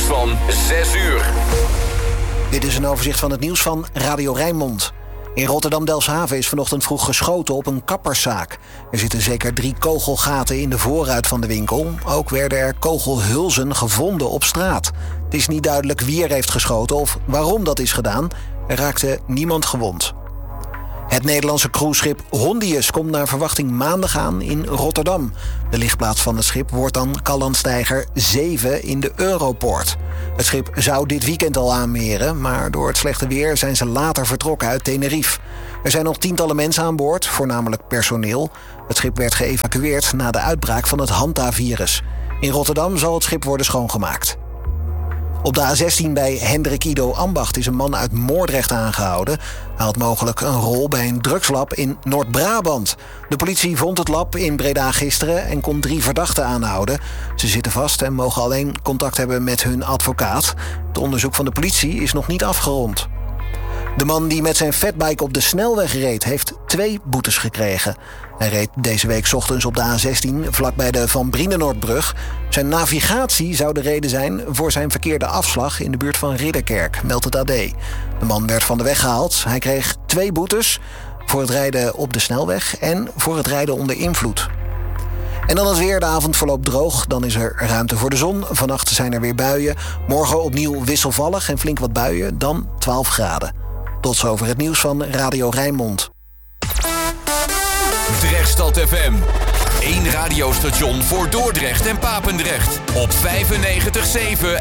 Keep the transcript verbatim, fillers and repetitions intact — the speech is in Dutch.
van zes uur. Dit is een overzicht van het nieuws van Radio Rijnmond. In Rotterdam-Delfshaven is vanochtend vroeg geschoten op een kapperszaak. Er zitten zeker drie kogelgaten in de voorruit van de winkel. Ook werden er kogelhulzen gevonden op straat. Het is niet duidelijk wie er heeft geschoten of waarom dat is gedaan. Er raakte niemand gewond. Het Nederlandse cruiseschip Hondius komt naar verwachting maandag aan in Rotterdam. De ligplaats van het schip wordt dan Callandsteiger zeven in de Europoort. Het schip zou dit weekend al aanmeren, maar door het slechte weer zijn ze later vertrokken uit Tenerife. Er zijn nog tientallen mensen aan boord, voornamelijk personeel. Het schip werd geëvacueerd na de uitbraak van het Hanta-virus. In Rotterdam zal het schip worden schoongemaakt. Op de A zestien bij Hendrik Ido Ambacht is een man uit Moordrecht aangehouden. Hij had mogelijk een rol bij een drugslab in Noord-Brabant. De politie vond het lab in Breda gisteren en kon drie verdachten aanhouden. Ze zitten vast en mogen alleen contact hebben met hun advocaat. Het onderzoek van de politie is nog niet afgerond. De man die met zijn fatbike op de snelweg reed, heeft twee boetes gekregen. Hij reed deze week 's ochtends op de A zestien vlakbij de Van Brienenoordbrug. Zijn navigatie zou de reden zijn voor zijn verkeerde afslag in de buurt van Ridderkerk, meldt het A D. De man werd van de weg gehaald. Hij kreeg twee boetes voor het rijden op de snelweg en voor het rijden onder invloed. En dan het weer. De avond verloopt droog. Dan is er ruimte voor de zon. Vannacht zijn er weer buien. Morgen opnieuw wisselvallig en flink wat buien. Dan twaalf graden. Tot zover het nieuws van Radio Rijnmond. Drechtstad F M. Eén radiostation voor Dordrecht en Papendrecht. Op vijfennegentig komma zeven